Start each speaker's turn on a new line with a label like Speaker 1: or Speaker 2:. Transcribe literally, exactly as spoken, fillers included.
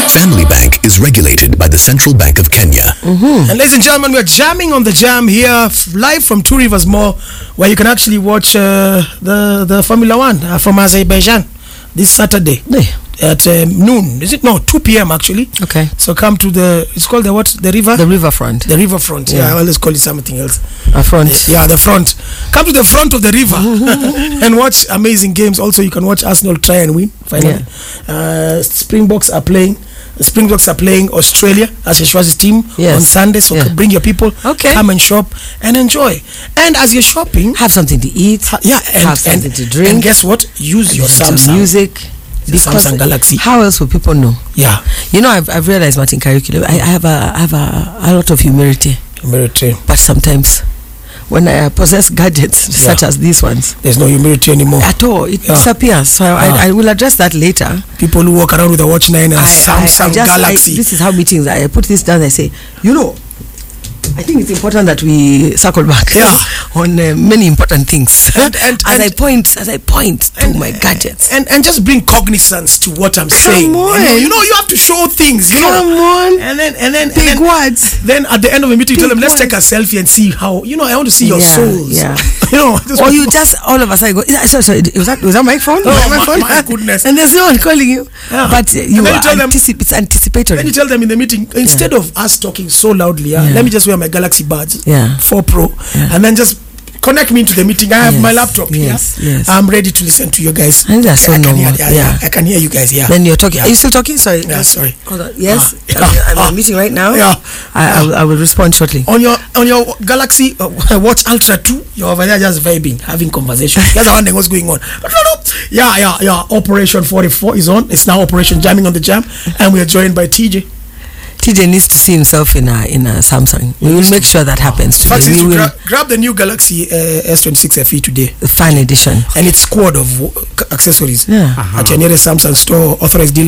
Speaker 1: Family Bank is regulated by the Central Bank of Kenya.
Speaker 2: Mm-hmm. And ladies and gentlemen, we're jamming on the jam here, f- live from Two Rivers Mall, where you can actually watch uh, the the Formula One uh, from Azerbaijan this Saturday.
Speaker 3: Yeah.
Speaker 2: At um, noon, is it? No, two p.m. actually.
Speaker 3: Okay.
Speaker 2: So come to the, it's called the what? The river?
Speaker 3: The riverfront.
Speaker 2: The riverfront. Yeah,
Speaker 3: Yeah.
Speaker 2: I always call it something else.
Speaker 3: A front.
Speaker 2: Yeah, the front. Come to the front of the river and watch amazing games. Also, you can watch Arsenal try and win finally. Uh, Springboks are playing. Springboks are playing Australia as Ashwazi's team
Speaker 3: Yes.
Speaker 2: on Sunday. So
Speaker 3: Yeah.
Speaker 2: bring your people.
Speaker 3: Okay.
Speaker 2: Come and shop and enjoy. And as you're shopping,
Speaker 3: Have something to eat.
Speaker 2: ha- yeah, and,
Speaker 3: have something
Speaker 2: and,
Speaker 3: to drink.
Speaker 2: and guess what? Use your
Speaker 3: listen to
Speaker 2: Samsung.
Speaker 3: music.
Speaker 2: The Samsung Galaxy.
Speaker 3: How else will people know?
Speaker 2: Yeah.
Speaker 3: You know, I've, I've realized, Martin Curriculum, I, I have a I have a, a lot of humility,
Speaker 2: Humility.
Speaker 3: but sometimes when I possess gadgets such
Speaker 2: Yeah.
Speaker 3: as these ones,
Speaker 2: There's no humility anymore.
Speaker 3: at all, it
Speaker 2: Yeah.
Speaker 3: disappears. So I,
Speaker 2: Ah.
Speaker 3: I, I will address that later.
Speaker 2: People who walk around with a Watch nine and
Speaker 3: I,
Speaker 2: Samsung
Speaker 3: I, I just,
Speaker 2: Galaxy.
Speaker 3: I, this is how meetings. I put this down. I say, you know, I think it's important that we circle back
Speaker 2: Yeah.
Speaker 3: on uh, many important things.
Speaker 2: And- and-
Speaker 3: as
Speaker 2: and-
Speaker 3: I point, as I point to my gadgets.
Speaker 2: and and just bring cognizance to what I'm saying.
Speaker 3: on.
Speaker 2: You know, you know, you have to show things. You
Speaker 3: Come
Speaker 2: know,
Speaker 3: on.
Speaker 2: and then and then and
Speaker 3: Big
Speaker 2: then,
Speaker 3: words.
Speaker 2: then at the end of the meeting, you tell
Speaker 3: Big
Speaker 2: them, let's
Speaker 3: words.
Speaker 2: take a selfie and see how. You know, I want to see your
Speaker 3: Yeah,
Speaker 2: souls.
Speaker 3: yeah.
Speaker 2: you know, I just
Speaker 3: Or
Speaker 2: want
Speaker 3: you
Speaker 2: to-
Speaker 3: just all of a sudden go, "Yeah, sorry, sorry, was that was that my phone?
Speaker 2: Oh,
Speaker 3: Was that
Speaker 2: my-
Speaker 3: phone?"
Speaker 2: my goodness.
Speaker 3: And there's no one calling you.
Speaker 2: Yeah.
Speaker 3: But uh, you
Speaker 2: And then you
Speaker 3: are
Speaker 2: tell them-
Speaker 3: anticip- it's anticipatory.
Speaker 2: Then you tell them in the meeting, instead of us talking so loudly, uh,
Speaker 3: Yeah.
Speaker 2: let me just wear my Galaxy Buds
Speaker 3: Yeah.
Speaker 2: four Pro,
Speaker 3: Yeah.
Speaker 2: and then just connect me into the meeting. I have
Speaker 3: Yes,
Speaker 2: my laptop
Speaker 3: yes,
Speaker 2: here.
Speaker 3: yes.
Speaker 2: I'm ready to listen to you guys.
Speaker 3: And that's so
Speaker 2: I, I can hear,
Speaker 3: normal,
Speaker 2: yeah, yeah,
Speaker 3: yeah.
Speaker 2: I can hear you guys. Yeah.
Speaker 3: Then you're talking.
Speaker 2: Yeah.
Speaker 3: Are you still talking? Sorry.
Speaker 2: Yeah, sorry.
Speaker 3: Hold on. Yes.
Speaker 2: Ah,
Speaker 3: I'm,
Speaker 2: yeah,
Speaker 3: I'm in
Speaker 2: ah.
Speaker 3: a meeting right now.
Speaker 2: Yeah.
Speaker 3: I, I, will, I will respond shortly.
Speaker 2: on your on your Galaxy uh, Watch Ultra two, you're over there just vibing, having conversation. You're wondering what's going on. But no, no. Yeah, yeah, yeah. Operation forty-four is on. It's now Operation Jamming on the Jam, and we are joined by T J.
Speaker 3: T J needs to see himself in a in a Samsung. We will make sure that happens
Speaker 2: In fact,
Speaker 3: today.
Speaker 2: you
Speaker 3: We
Speaker 2: need to
Speaker 3: will
Speaker 2: gra- grab the new Galaxy uh, S twenty-six F E today,
Speaker 3: the fine edition.
Speaker 2: and its squad of w- accessories
Speaker 3: Yeah.
Speaker 2: at your nearest Samsung store, authorized dealer.